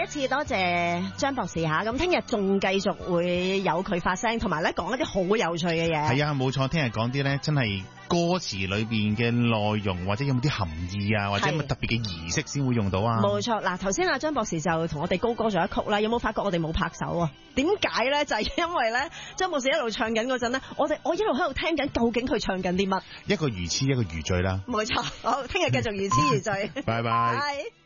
一次多謝張博士吓，咁聽日仲繼續會有佢發聲，同埋咧講一啲好有趣嘅嘢。 係啊，冇錯，聽日講啲咧真係歌詞裏邊嘅內容，或者有冇啲含義啊，或者有冇特別嘅儀式先會用到啊？ 冇錯，嗱頭先阿張博士就同我哋高歌咗一曲啦，有冇發覺我哋冇拍手啊？點解咧？就係因為咧，張博士一路唱緊嗰陣咧，我一路喺度聽緊，究竟佢唱緊啲乜？ 一個如痴，一個如醉啦。 冇錯，好，聽日繼續如痴如醉。 拜拜。